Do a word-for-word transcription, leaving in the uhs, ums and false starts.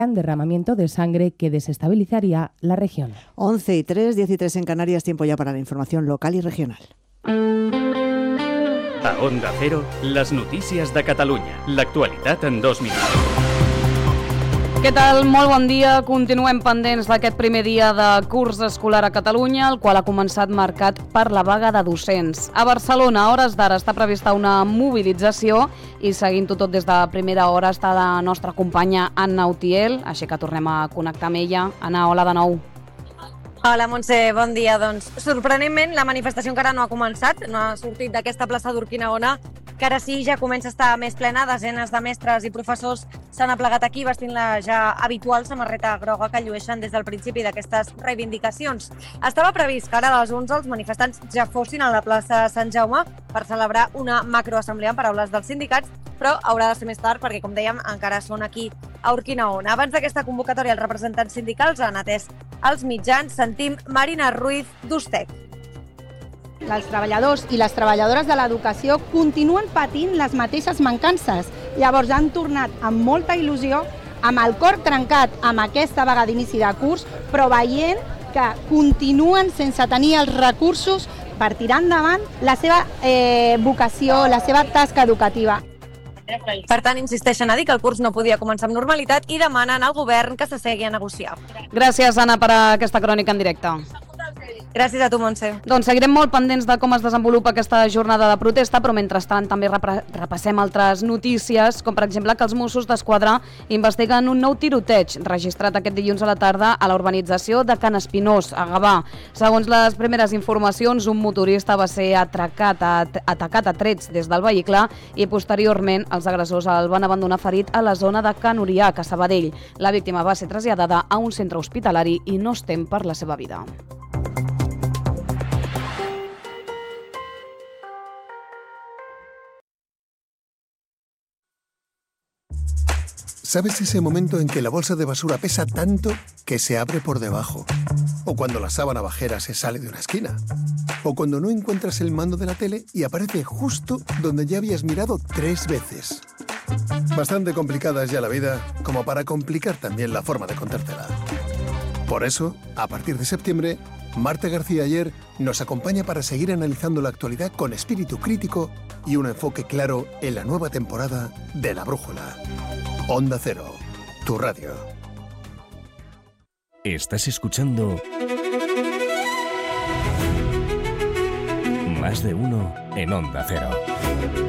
derramamiento de sangre que desestabilizaría la región. once y tres, diez y tres en Canarias, tiempo ya para la información local y regional. A Onda Cero, les notícies de Catalunya. L'actualitat en dos minuts. Què tal? Molt bon dia. Continuem pendents d'aquest primer dia de curs escolar a Catalunya, el qual ha començat marcat per la vaga de docents. A Barcelona, a hores d'ara, està prevista una mobilització i seguint-ho tot des de primera hora està la nostra companya Anna Utiel, així que tornem a connectar amb ella. Anna, hola de nou. Hola, Montse, bon dia. Doncs, sorprenentment, la manifestació encara no ha començat, no ha sortit d'aquesta plaça d'Urquinaona, que ara sí ja comença a estar més plena. Desenes de mestres i professors s'han aplegat aquí vestint la ja habitual samarreta groga que llueixen des del principi d'aquestes reivindicacions. Estava previst que ara a les onze els manifestants ja fossin a la plaça Sant Jaume per celebrar una macroassemblea en paraules dels sindicats, però haurà de ser més tard perquè, com dèiem, encara són aquí a Urquinaona. Abans d'aquesta convocatòria, els representants sindicals han atès els mitjans. Sentim Marina Ruiz d'Ustec. Els treballadors i les treballadores de l'educació continuen patint les mateixes mancances. Llavors han tornat amb molta il·lusió, amb el cor trencat amb aquesta vaga d'inici de curs, però veient que continuen sense tenir els recursos per tirar endavant la seva eh, vocació, la seva tasca educativa. Per tant, insisteixen a dir que el curs no podia començar amb normalitat i demanen al govern que s'assegui a negociar. Gràcies, Anna, per aquesta crònica en directe. Gràcies a tu, Montse. Doncs seguirem molt pendents de com es desenvolupa aquesta jornada de protesta, però mentrestant també repassem altres notícies, com per exemple que els Mossos d'Esquadra investiguen un nou tiroteig registrat aquest dilluns a la tarda a la urbanització de Can Espinós, a Gavà. Segons les primeres informacions, un motorista va ser atracat, atacat a trets des del vehicle i posteriorment els agressors el van abandonar ferit a la zona de Can Uriac, a Sabadell. La víctima va ser traslladada a un centre hospitalari i no es tem per la seva vida. ¿Sabes ese momento en que la bolsa de basura pesa tanto que se abre por debajo? O cuando la sábana bajera se sale de una esquina. O cuando no encuentras el mando de la tele y aparece justo donde ya habías mirado tres veces. Bastante complicada es ya la vida, como para complicar también la forma de contártela. Por eso, a partir de septiembre, Marta García Ayer nos acompaña para seguir analizando la actualidad con espíritu crítico y un enfoque claro en la nueva temporada de La Brújula. Onda Cero, tu radio. Estás escuchando Más de Uno en Onda Cero.